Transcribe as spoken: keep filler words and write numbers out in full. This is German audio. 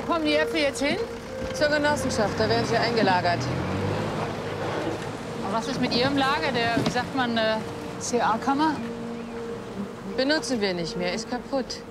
kommen die Äpfel jetzt hin? Zur Genossenschaft, da werden sie eingelagert. Und was ist mit Ihrem Lager, der, wie sagt man, äh, C A-Kammer? Benutzen wir nicht mehr, ist kaputt.